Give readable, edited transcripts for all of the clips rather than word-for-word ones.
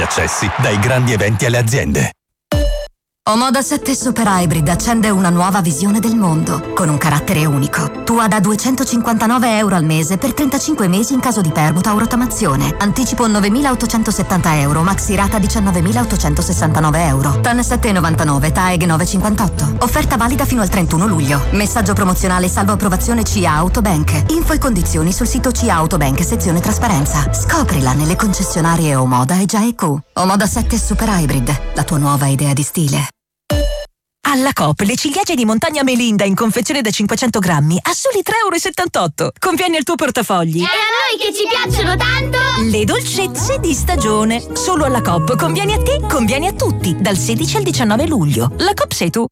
accessi, dai grandi eventi alle aziende. Omoda 7 Super Hybrid accende una nuova visione del mondo, con un carattere unico. Tua da €259 al mese per 35 mesi in caso di permuta o rottamazione. Anticipo €9.870, maxi rata €19.869. TAN 7,99, TAEG 9,58. Offerta valida fino al 31 luglio. Messaggio promozionale salvo approvazione CIA Autobank. Info e condizioni sul sito CIA Autobank sezione trasparenza. Scoprila nelle concessionarie Omoda e GIQ. Omoda 7 Super Hybrid, la tua nuova idea di stile. Alla Coop le ciliegie di Montagna Melinda in confezione da 500 grammi a soli €3,78. Conviene al tuo portafogli. E a noi che ci piacciono tanto! Le dolcezze di stagione. Solo alla Coop. Conviene a te, conviene a tutti. Dal 16 al 19 luglio. La Coop sei tu.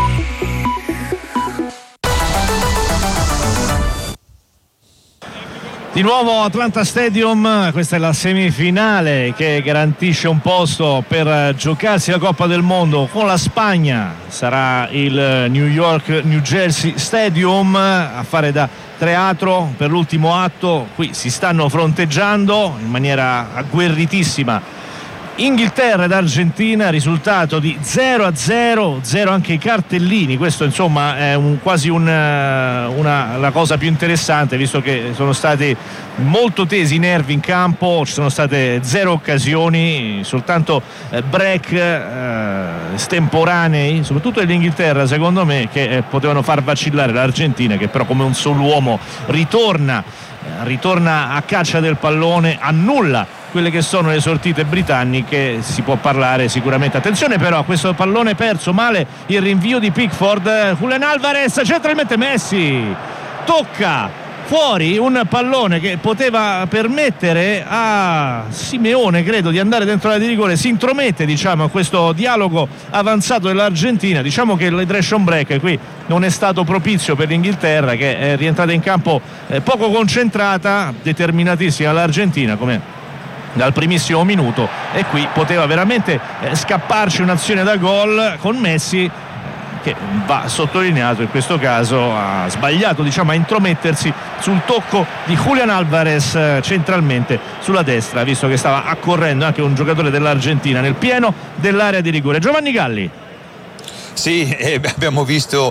Di nuovo Atlanta Stadium, questa è la semifinale che garantisce un posto per giocarsi la Coppa del Mondo con la Spagna. Sarà il New Jersey Stadium a fare da teatro per l'ultimo atto. Qui si stanno fronteggiando in maniera agguerritissima Inghilterra ed Argentina, risultato di 0-0, 0 anche i cartellini. Questo insomma è quasi la cosa più interessante, visto che sono stati molto tesi i nervi in campo, ci sono state 0 occasioni, soltanto break estemporanei, soprattutto dell'Inghilterra secondo me, che potevano far vacillare l'Argentina, che però come un solo uomo ritorna a caccia del pallone, annulla quelle che sono le sortite britanniche. Si può parlare sicuramente, attenzione però a questo pallone perso, male il rinvio di Pickford. Julian Alvarez, centralmente Messi tocca fuori un pallone che poteva permettere a Simeone, credo, di andare dentro la di rigore. Si intromette, diciamo, a questo dialogo avanzato dell'Argentina. Diciamo che l'hydration break qui non è stato propizio per l'Inghilterra, che è rientrata in campo poco concentrata, determinatissima l'Argentina come dal primissimo minuto, e qui poteva veramente scapparci un'azione da gol con Messi, che va sottolineato in questo caso ha sbagliato, diciamo, a intromettersi sul tocco di Julian Alvarez centralmente sulla destra, visto che stava accorrendo anche un giocatore dell'Argentina nel pieno dell'area di rigore. Giovanni Galli. Sì, abbiamo visto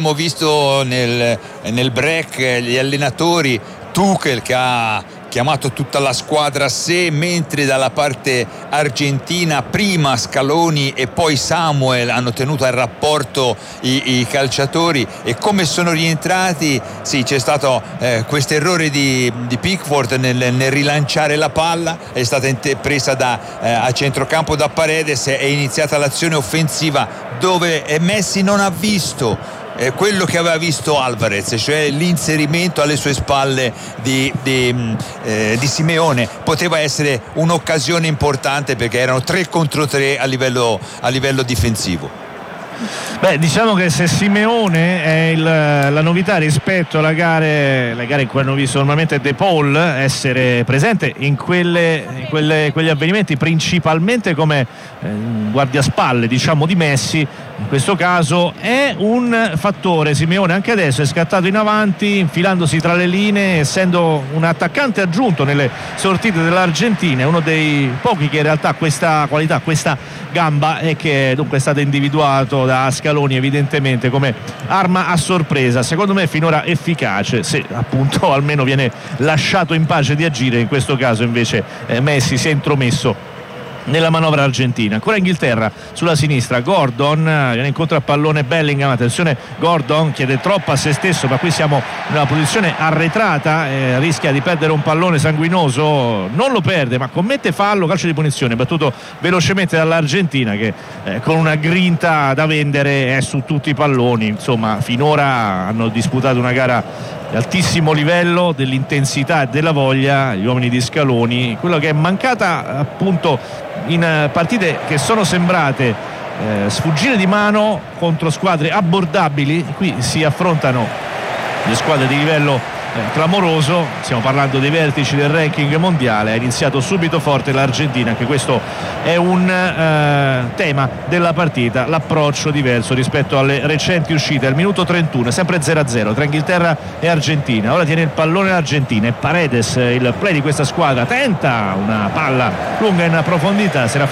nel break gli allenatori, Tuchel che ha chiamato tutta la squadra a sé, mentre dalla parte argentina prima Scaloni e poi Samuel hanno tenuto al rapporto i calciatori, e come sono rientrati. Sì, c'è stato questo errore di Pickford nel rilanciare la palla, è stata presa a centrocampo da Paredes, è iniziata l'azione offensiva dove Messi non ha visto quello che aveva visto Alvarez, cioè l'inserimento alle sue spalle di Simeone. Poteva essere un'occasione importante perché erano 3 contro 3 a livello difensivo. Beh, diciamo che se Simeone è la novità rispetto alle gare in cui hanno visto normalmente De Paul essere presente in quegli avvenimenti, principalmente come guardiaspalle, diciamo, di Messi, in questo caso è un fattore. Simeone anche adesso è scattato in avanti, infilandosi tra le linee, essendo un attaccante aggiunto nelle sortite dell'Argentina, è uno dei pochi che in realtà ha questa qualità, questa gamba, e che dunque è stato individuato da Scaloni evidentemente come arma a sorpresa, secondo me finora efficace, se appunto almeno viene lasciato in pace di agire. In questo caso invece Messi si è intromesso nella manovra argentina. Ancora Inghilterra sulla sinistra, Gordon viene incontro al pallone Bellingham, attenzione, Gordon chiede troppo a se stesso, ma qui siamo in una posizione arretrata, rischia di perdere un pallone sanguinoso, non lo perde ma commette fallo, calcio di punizione battuto velocemente dall'Argentina, che con una grinta da vendere è su tutti i palloni. Insomma, finora hanno disputato una gara di altissimo livello, dell'intensità e della voglia gli uomini di Scaloni. Quello che è mancata appunto in partite che sono sembrate sfuggire di mano contro squadre abbordabili, qui si affrontano le squadre di livello clamoroso, stiamo parlando dei vertici del ranking mondiale. Ha iniziato subito forte l'Argentina, anche questo è un tema della partita, l'approccio diverso rispetto alle recenti uscite. Al minuto 31 sempre 0-0 tra Inghilterra e Argentina, ora tiene il pallone l'Argentina e Paredes, il play di questa squadra, tenta una palla lunga in profondità, si era